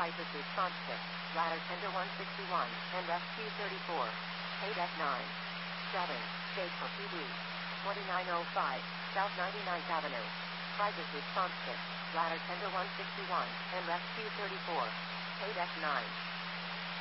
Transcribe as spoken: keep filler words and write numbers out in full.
Crisis Response Kit, Ladder Tender one sixty-one, and Rescue thirty-four. Paid at nine. seven. State for P D. twenty-nine oh five, South ninety-ninth Avenue. Crisis Response Kit, Ladder Tender one sixty-one, and Rescue thirty-four. Paid at nine.